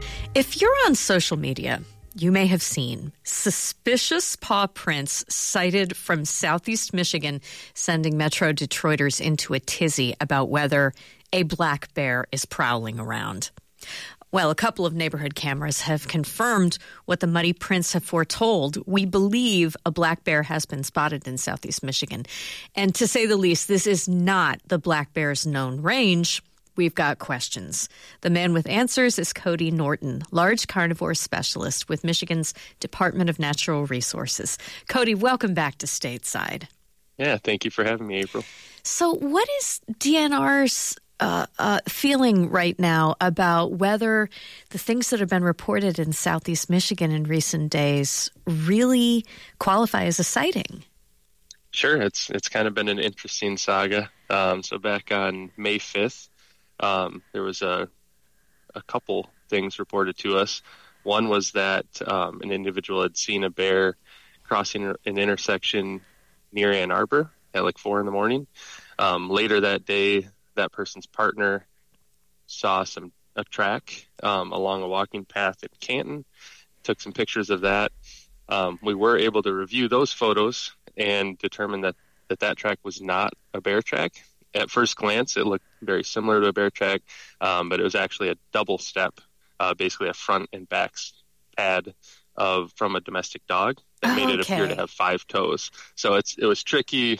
If you're on social media, you may have seen suspicious paw prints sighted from southeast Michigan, sending Metro Detroiters into a tizzy about whether a black bear is prowling around. Well, a couple of neighborhood cameras have confirmed what the muddy prints have foretold. We believe a black bear has been spotted in southeast Michigan. And to say the least, this is not the black bear's known range. We've got questions. The man with answers is Cody Norton, large carnivore specialist with Michigan's Department of Natural Resources. Cody, welcome back to Stateside. Yeah, thank you for having me, April. So what is DNR's feeling right now about whether the things that have been reported in southeast Michigan in recent days really qualify as a sighting? Sure, it's kind of been an interesting saga. So back on May 5th, there was a couple things reported to us. One was that an individual had seen a bear crossing an intersection near Ann Arbor at like 4 a.m. Later that day, that person's partner saw a track along a walking path in Canton, took some pictures of that. We were able to review those photos and determine that track was not a bear track. At first glance, it looked very similar to a bear track, but it was actually a double step, basically a front and back pad from a domestic dog that made it appear to have 5 toes. So it was tricky,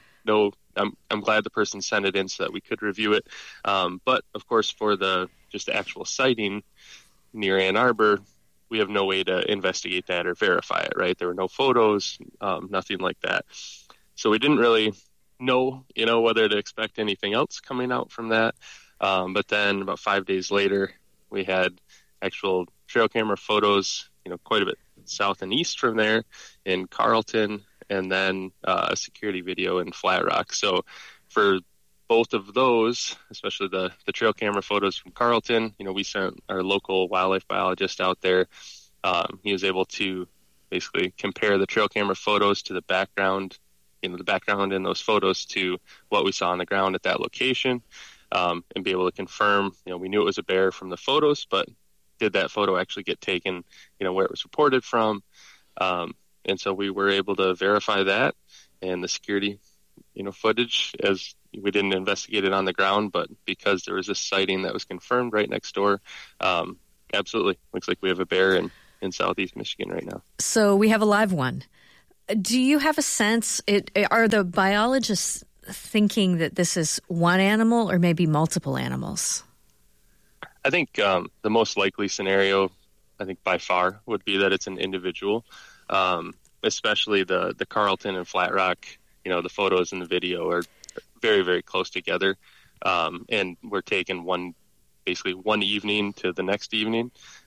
I'm glad the person sent it in so that we could review it. But of course, for the actual sighting near Ann Arbor, we have no way to investigate that or verify it, right? There were no photos, nothing like that. So we didn't really know, whether to expect anything else coming out from that. But then about 5 days later, we had actual trail camera photos, quite a bit south and east from there in Carlton, and then a security video in Flat Rock. So for both of those, especially the trail camera photos from Carlton, we sent our local wildlife biologist out there. He was able to basically compare the trail camera photos to the background, the background in those photos to what we saw on the ground at that location, and be able to confirm, we knew it was a bear from the photos, but did that photo actually get taken, where it was reported from? And so we were able to verify that, and the security, footage, as we didn't investigate it on the ground, but because there was a sighting that was confirmed right next door, absolutely. Looks like we have a bear in southeast Michigan right now. So we have a live one. Do you have a sense, are the biologists thinking that this is one animal or maybe multiple animals? I think the most likely scenario, by far, would be that it's an individual. Especially the Carlton and Flat Rock, the photos and the video are very, very close together. And we're taking basically one evening to the next evening.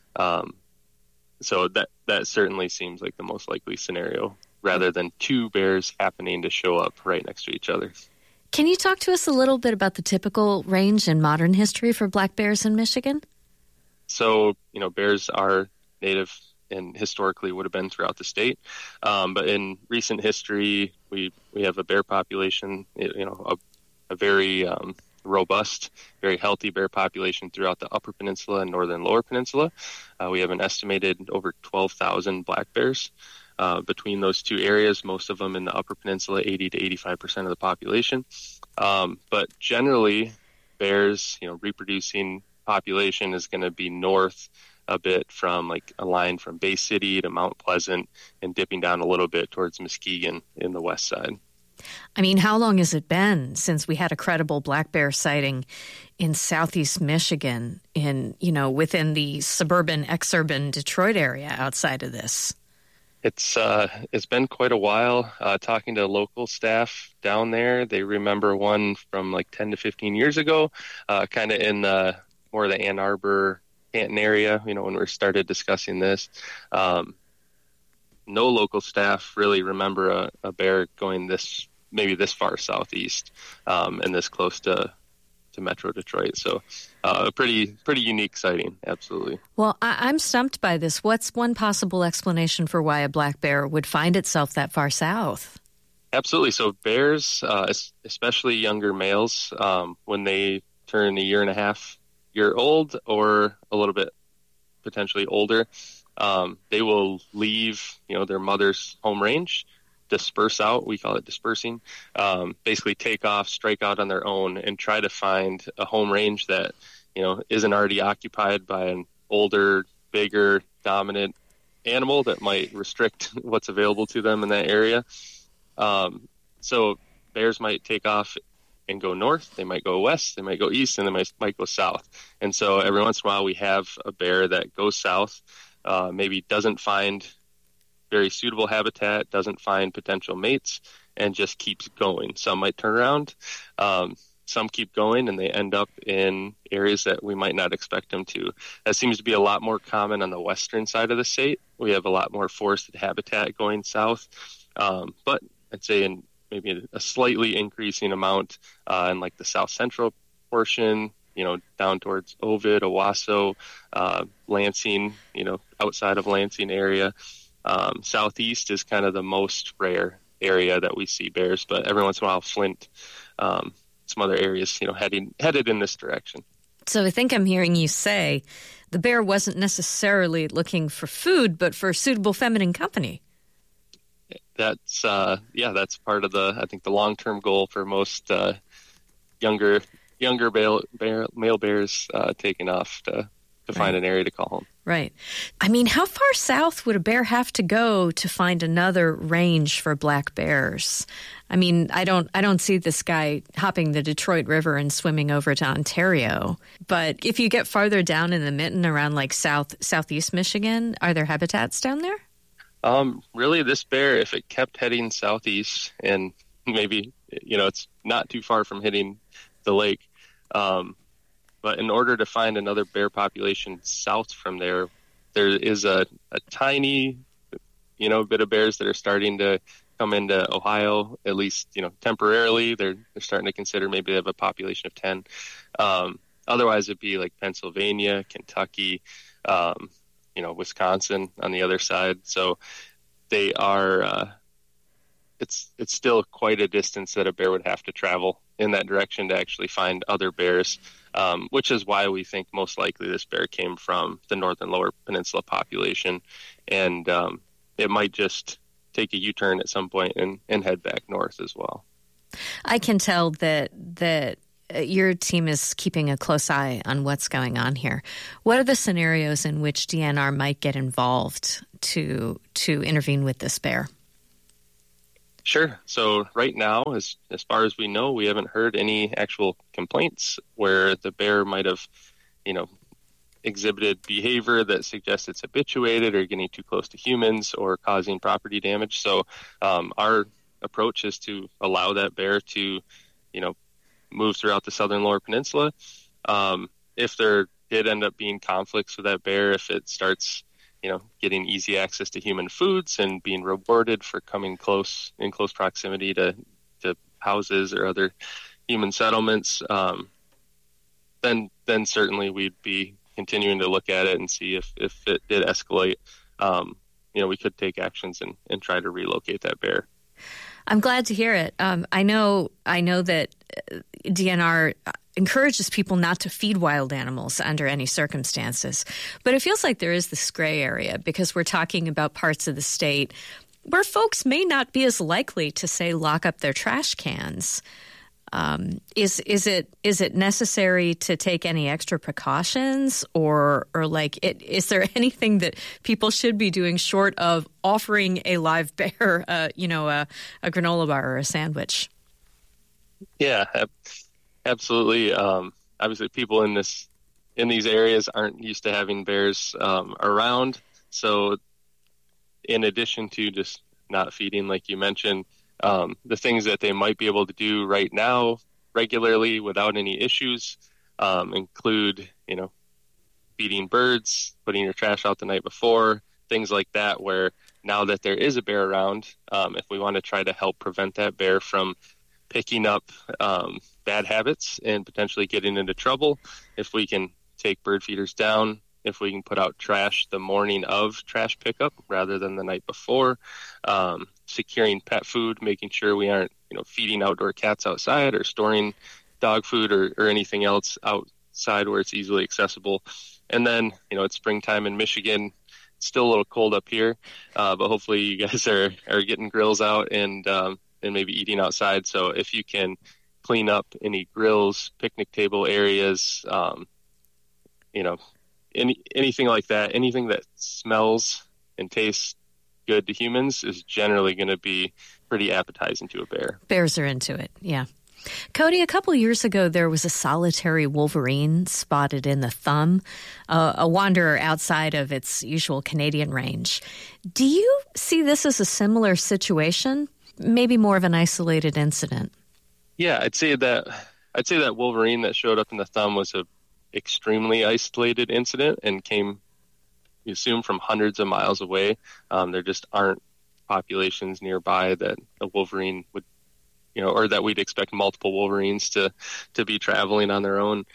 So that certainly seems like the most likely scenario, rather than 2 bears happening to show up right next to each other. Can you talk to us a little bit about the typical range in modern history for black bears in Michigan? So, bears are native and historically would have been throughout the state. But in recent history, we have a bear population, a very robust, very healthy bear population throughout the Upper Peninsula and Northern Lower Peninsula. We have an estimated over 12,000 black bears between those two areas, most of them in the Upper Peninsula, 80 to 85% of the population. But generally, bears, reproducing population is going to be north a bit from like a line from Bay City to Mount Pleasant and dipping down a little bit towards Muskegon in the west side. I mean, how long has it been since we had a credible black bear sighting in southeast Michigan within the suburban, exurban Detroit area outside of this? It's been quite a while. Talking to local staff down there, they remember one from like 10 to 15 years ago, kind of in more of the Ann Arbor, Canton area, when we started discussing this. No local staff really remember a bear going this far southeast and this close to Metro Detroit. So a pretty unique sighting, absolutely. Well, I'm stumped by this. What's one possible explanation for why a black bear would find itself that far south? Absolutely. So bears, especially younger males, when they turn a year and a half year old or a little bit potentially older, they will leave, their mother's home range, disperse out. We call it dispersing. Basically take off, strike out on their own, and try to find a home range that, isn't already occupied by an older, bigger, dominant animal that might restrict what's available to them in that area. So bears might take off and go north, they might go west, they might go east, and they might go south. And so every once in a while we have a bear that goes south, maybe doesn't find very suitable habitat, doesn't find potential mates, and just keeps going. Some might turn around, some keep going, and they end up in areas that we might not expect them to. That seems to be a lot more common on the western side of the state. We have a lot more forested habitat going south, but I'd say in maybe a slightly increasing amount in like the south central portion, down towards Ovid, Owasso, Lansing, outside of Lansing area. Southeast is kind of the most rare area that we see bears, but every once in a while Flint, some other areas, headed in this direction. So I think I'm hearing you say the bear wasn't necessarily looking for food, but for suitable feminine company. That's that's part of I think the long-term goal for most younger male bears taking off to find an area to call home. Right. I mean, how far south would a bear have to go to find another range for black bears? I mean, I don't see this guy hopping the Detroit River and swimming over to Ontario. But if you get farther down in the mitten around like southeast Michigan, are there habitats down there? Really, this bear, if it kept heading southeast, and maybe, it's not too far from hitting the lake, but in order to find another bear population south from there is a tiny, bit of bears that are starting to come into Ohio, at least, temporarily. They're starting to consider maybe they have a population of 10. Otherwise, it'd be like Pennsylvania, Kentucky, Wisconsin on the other side. So they are, it's still quite a distance that a bear would have to travel in that direction to actually find other bears, which is why we think most likely this bear came from the northern lower peninsula population. And it might just take a U-turn at some point and head back north as well. I can tell that your team is keeping a close eye on what's going on here. What are the scenarios in which DNR might get involved to intervene with this bear? Sure. So right now, as far as we know, we haven't heard any actual complaints where the bear might have, exhibited behavior that suggests it's habituated or getting too close to humans or causing property damage. So our approach is to allow that bear to, move throughout the southern lower peninsula. If there did end up being conflicts with that bear, if it starts, getting easy access to human foods and being rewarded for coming in close proximity to houses or other human settlements, then certainly we'd be continuing to look at it and see if it did escalate. We could take actions and try to relocate that bear. I'm glad to hear it. I know that DNR encourages people not to feed wild animals under any circumstances, but it feels like there is this gray area because we're talking about parts of the state where folks may not be as likely to, say, lock up their trash cans. Is it necessary to take any extra precautions or is there anything that people should be doing short of offering a live bear, a granola bar or a sandwich? Yeah, absolutely. Obviously people in these areas aren't used to having bears, around. So in addition to just not feeding, like you mentioned, the things that they might be able to do right now regularly without any issues include, feeding birds, putting your trash out the night before, things like that, where now that there is a bear around, if we want to try to help prevent that bear from picking up bad habits and potentially getting into trouble, if we can take bird feeders down, if we can put out trash the morning of trash pickup rather than the night before, securing pet food, making sure we aren't, feeding outdoor cats outside or storing dog food or anything else outside where it's easily accessible. And then, it's springtime in Michigan. It's still a little cold up here, but hopefully you guys are getting grills out and maybe eating outside. So if you can clean up any grills, picnic table areas, anything like that, anything that smells and tastes good to humans is generally going to be pretty appetizing to a bear. Bears are into it, yeah. Cody, a couple years ago, there was a solitary wolverine spotted in the Thumb, a wanderer outside of its usual Canadian range. Do you see this as a similar situation? Maybe more of an isolated incident? Yeah, I'd say that wolverine that showed up in the Thumb was a extremely isolated incident and came, you assume, from hundreds of miles away. There just aren't populations nearby that a wolverine would, or that we'd expect multiple wolverines to be traveling on their own.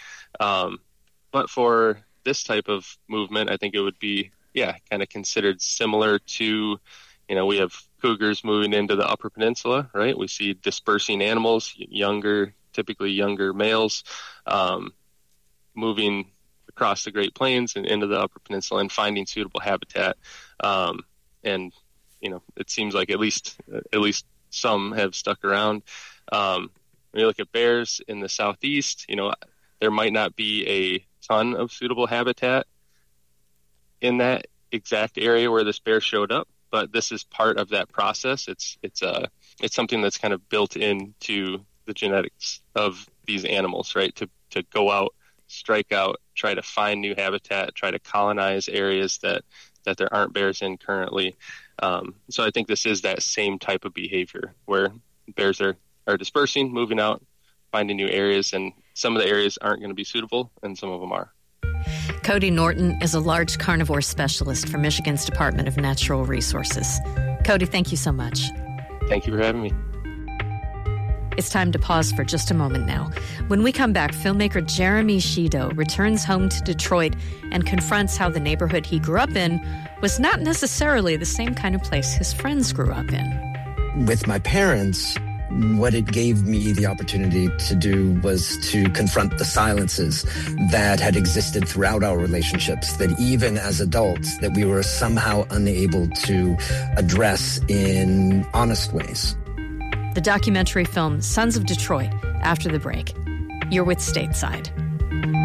But for this type of movement, I think it would be, kind of considered similar to, we have cougars moving into the Upper Peninsula, right? We see dispersing animals, typically younger males, moving across the Great Plains and into the Upper Peninsula and finding suitable habitat. And it seems like at least some have stuck around. When you look at bears in the Southeast, there might not be a ton of suitable habitat in that exact area where this bear showed up, but this is part of that process. It's something that's kind of built into the genetics of these animals, right? To go out, strike out, try to find new habitat, try to colonize areas that there aren't bears in currently. So I think this is that same type of behavior where bears are dispersing, moving out, finding new areas, and some of the areas aren't going to be suitable, and some of them are. Cody Norton is a large carnivore specialist for Michigan's Department of Natural Resources. Cody, thank you so much. Thank you for having me. It's time to pause for just a moment now. When we come back, filmmaker Jeremy Shido returns home to Detroit and confronts how the neighborhood he grew up in was not necessarily the same kind of place his friends grew up in. With my parents, what it gave me the opportunity to do was to confront the silences that had existed throughout our relationships, that even as adults, that we were somehow unable to address in honest ways. The documentary film Sons of Detroit, after the break. You're with Stateside.